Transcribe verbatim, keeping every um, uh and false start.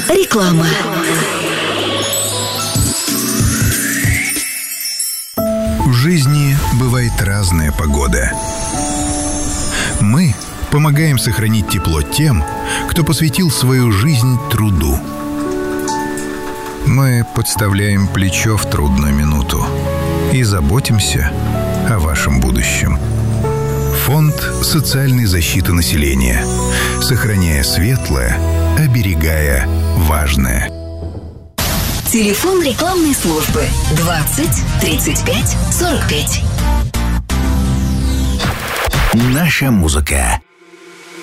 Реклама. В жизни бывает разная погода. Мы помогаем сохранить тепло тем, кто посвятил свою жизнь труду. Мы подставляем плечо в трудную минуту и заботимся о вашем будущем. Фонд социальной защиты населения. Сохраняя светлое, оберегая важное. Телефон рекламной службы двадцать тридцать пять сорок пять. Наша музыка.